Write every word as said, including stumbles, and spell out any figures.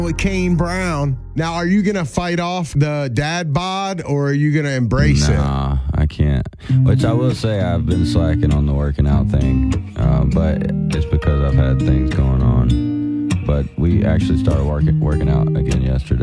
with Kane Brown. Now, are you going to fight off the dad bod or are you going to embrace it? Nah, I can't. Which I will say I've been slacking on the working out thing, um, but it's because I've had things going on. But we actually started working working out again yesterday.